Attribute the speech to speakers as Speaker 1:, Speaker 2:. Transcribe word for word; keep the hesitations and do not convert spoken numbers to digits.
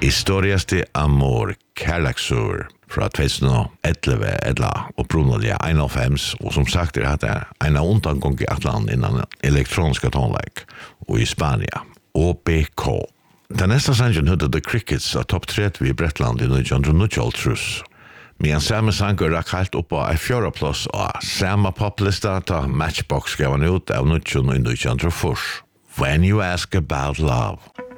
Speaker 1: Historias de Amor, kärleksur fra tjugoelva, eller upprunalia einogfem, och som sagt är det en undangång i Atlant innan elektroniska tonlägg och i Spania, O B K. Den nästa sangen hade The Crickets av topp tre i Bretland i nittonhundranittiotre. Men samma sanger rakk helt upp på en fjärde plats av samma poplista ta Matchbox gav han ut av nittonhundranittiotre. When You Ask About Love.